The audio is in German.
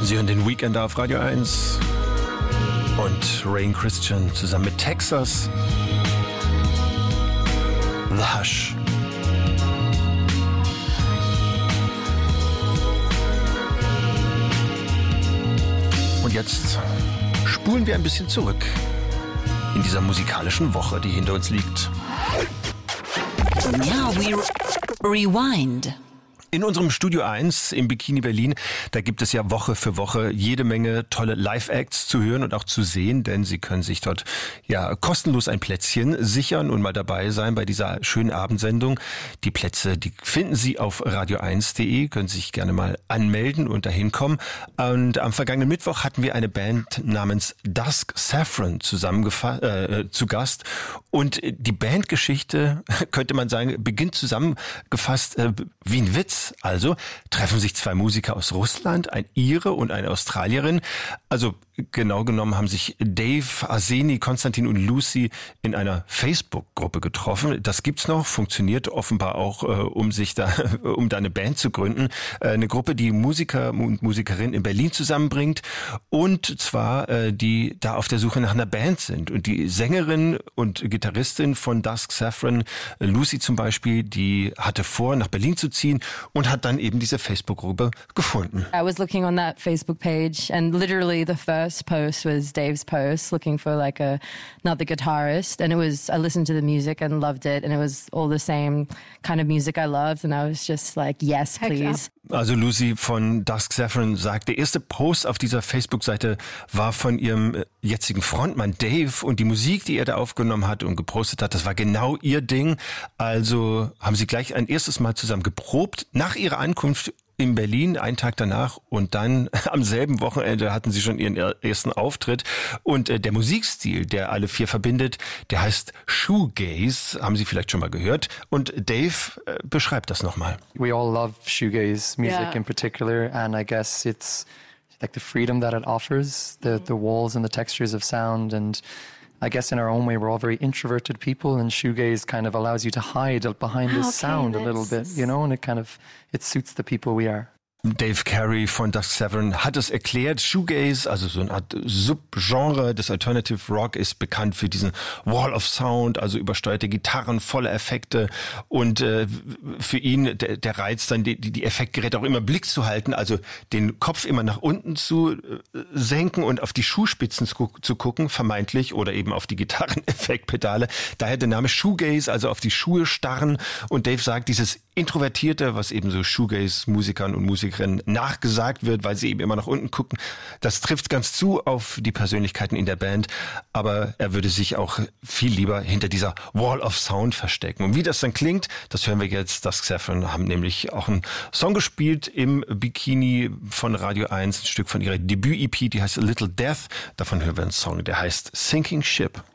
Sie hören den Weekender auf Radio 1 und Rain Christian zusammen mit Texas. The Hush. Und jetzt spulen wir ein bisschen zurück in dieser musikalischen Woche, die hinter uns liegt. Now we rewind. In unserem Studio 1 im Bikini Berlin, da gibt es ja Woche für Woche jede Menge tolle Live-Acts zu hören und auch zu sehen, denn Sie können sich dort ja kostenlos ein Plätzchen sichern und mal dabei sein bei dieser schönen Abendsendung. Die Plätze, die finden Sie auf radio1.de, können sich gerne mal anmelden und dahin kommen. Und am vergangenen Mittwoch hatten wir eine Band namens Dusk Saffron zu Gast. Und die Bandgeschichte, könnte man sagen, beginnt zusammengefasst wie ein Witz. Also treffen sich zwei Musiker aus Russland, ein Ire und eine Australierin. Also genau genommen haben sich Dave, Arseni, Konstantin und Lucy in einer Facebook-Gruppe getroffen. Das gibt's noch, funktioniert offenbar auch, um da eine Band zu gründen. Eine Gruppe, die Musiker und Musikerinnen in Berlin zusammenbringt und zwar die da auf der Suche nach einer Band sind. Und die Sängerin und Gitarristin von Dusk Saffron, Lucy zum Beispiel, die hatte vor, nach Berlin zu ziehen und hat dann eben diese Facebook-Gruppe gefunden. I was looking on that Facebook page and literally the first post was Dave's post looking for like another guitarist, and I listened to the music and loved it, and it was all the same kind of music I loved, and I was just like, yes, please. Also Lucy von Dusk Saffron sagt, der erste Post auf dieser Facebook-Seite war von ihrem jetzigen Frontmann Dave und die Musik, die er da aufgenommen hat und gepostet hat, das war genau ihr Ding. Also haben sie gleich ein erstes Mal zusammen geprobt nach ihrer Ankunft in Berlin, einen Tag danach, und dann am selben Wochenende hatten sie schon ihren ersten Auftritt. Und der Musikstil, der alle vier verbindet, der heißt Shoegaze, haben Sie vielleicht schon mal gehört. Und Dave beschreibt das nochmal. We all love shoegaze music in particular, and I guess it's like the freedom that it offers, the walls and the textures of sound, and I guess in our own way, we're all very introverted people, and shoegaze kind of allows you to hide behind this sound a little bit, you know, and it suits the people we are. Dave Carey von Dusk Saffron hat es erklärt. Shoegaze, also so eine Art Subgenre des Alternative Rock, ist bekannt für diesen Wall of Sound, also übersteuerte Gitarren, volle Effekte und für ihn der Reiz, dann die Effektgeräte auch immer im Blick zu halten, also den Kopf immer nach unten zu senken und auf die Schuhspitzen zu gucken, vermeintlich, oder eben auf die Gitarreneffektpedale. Daher der Name Shoegaze, also auf die Schuhe starren. Und Dave sagt, dieses Introvertierte, was eben so Shoegaze-Musikern und Musikerinnen nachgesagt wird, weil sie eben immer nach unten gucken, das trifft ganz zu auf die Persönlichkeiten in der Band, aber er würde sich auch viel lieber hinter dieser Wall of Sound verstecken. Und wie das dann klingt, das hören wir jetzt. Dusk Saffron haben nämlich auch einen Song gespielt im Bikini von Radio 1, ein Stück von ihrer Debüt-EP, die heißt A Little Death. Davon hören wir einen Song, der heißt Sinking Ship.